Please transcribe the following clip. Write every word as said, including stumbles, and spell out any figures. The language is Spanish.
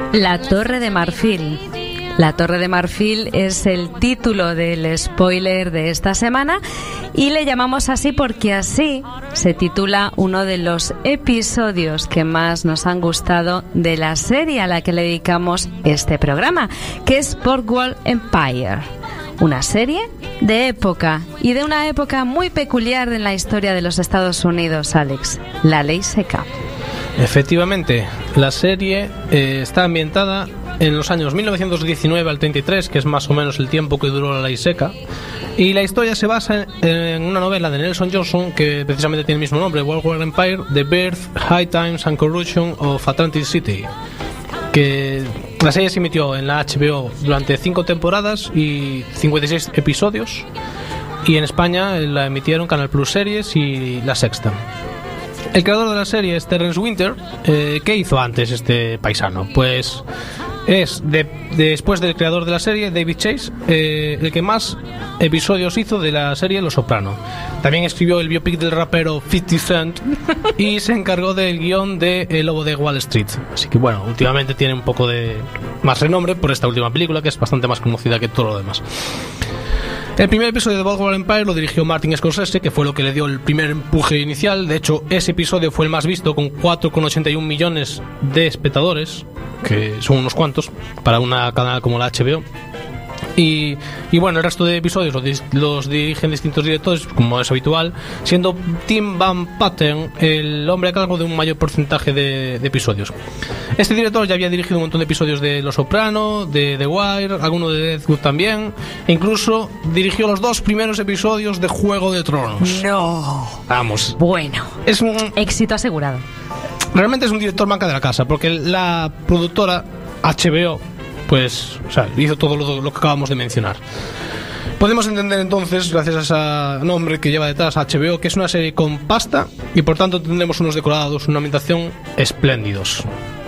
La Torre de Marfil. La Torre de Marfil es el título del spoiler de esta semana y le llamamos así porque así se titula uno de los episodios que más nos han gustado de la serie a la que le dedicamos este programa, que es Boardwalk Empire. Una serie de época y de una época muy peculiar en la historia de los Estados Unidos, Alex, la ley seca. Efectivamente, la serie eh, está ambientada en los años mil novecientos diecinueve al treinta y tres, que es más o menos el tiempo que duró la ley seca, y la historia se basa en, en una novela de Nelson Johnson que precisamente tiene el mismo nombre, Boardwalk Empire, The Birth, High Times and Corruption of Atlantic City, que la serie se emitió en la H B O durante cinco temporadas y cincuenta y seis episodios, y en España la emitieron Canal Plus Series y La Sexta. El creador de la serie es Terence Winter. eh, ¿Qué hizo antes este paisano? Pues es, de, de, después del creador de la serie, David Chase, eh, el que más episodios hizo de la serie Los Soprano. También escribió el biopic del rapero fifty Cent y se encargó del guión de El Lobo de Wall Street. Así que bueno, últimamente tiene un poco de más renombre por esta última película, que es bastante más conocida que todo lo demás. El primer episodio de Boardwalk Empire lo dirigió Martin Scorsese, que fue lo que le dio el primer empuje inicial. De hecho, ese episodio fue el más visto, con cuatro coma ochenta y uno millones de espectadores, que son unos cuantos para una cadena como la H B O. Y, y bueno, el resto de episodios los, los dirigen distintos directores, como es habitual, siendo Tim Van Patten el hombre a cargo de un mayor porcentaje de, de episodios. Este director ya había dirigido un montón de episodios de Los Soprano, de The Wire, alguno de Deadwood también, e incluso dirigió los dos primeros episodios de Juego de Tronos. No. Vamos. Bueno. Es un éxito asegurado. Realmente es un director marca de la casa, porque la productora H B O, pues, o sea, hizo todo lo, lo que acabamos de mencionar. Podemos entender entonces, gracias a ese nombre que lleva detrás H B O, que es una serie con pasta y por tanto tendremos unos decorados, una ambientación espléndidos.